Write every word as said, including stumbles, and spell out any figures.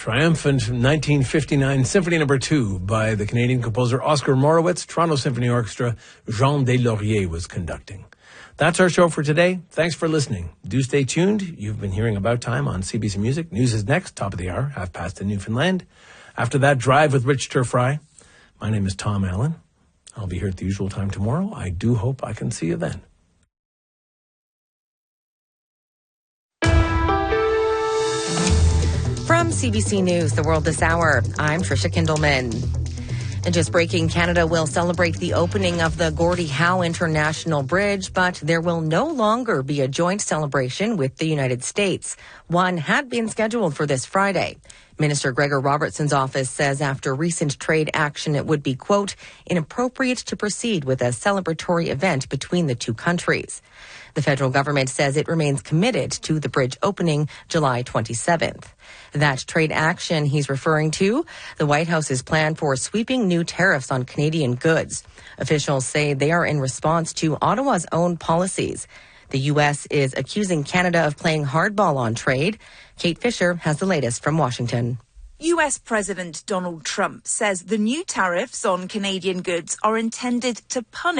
Triumphant nineteen fifty-nine Symphony Number two by the Canadian composer Oscar Morowitz. Toronto Symphony Orchestra, Jean Deslauriers was conducting. That's our show for today. Thanks for listening. Do stay tuned. You've been hearing About Time on C B C Music. News is next, top of the hour, half past in Newfoundland. After that, Drive with Rich Turfry. My name is Tom Allen. I'll be here at the usual time tomorrow. I do hope I can see you then. From C B C News, The World This Hour, I'm Tricia Kindleman. And just breaking, Canada will celebrate the opening of the Gordie Howe International Bridge, but there will no longer be a joint celebration with the United States. One had been scheduled for this Friday. Minister Gregor Robertson's office says after recent trade action, it would be, quote, inappropriate to proceed with a celebratory event between the two countries. The federal government says it remains committed to the bridge opening July twenty-seventh. That trade action he's referring to, the White House's plan for sweeping new tariffs on Canadian goods. Officials say they are in response to Ottawa's own policies. The U S is accusing Canada of playing hardball on trade. Kate Fisher has the latest from Washington. U S President Donald Trump says the new tariffs on Canadian goods are intended to punish